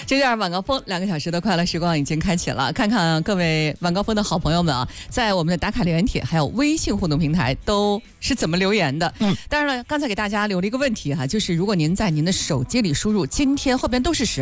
这段晚高峰2个小时的快乐时光已经开启了，看看各位晚高峰的好朋友们啊，在我们的打卡留言帖还有微信互动平台都是怎么留言的。当然了，刚才给大家留了一个问题哈，就是如果您在您的手机里输入今天后边都是10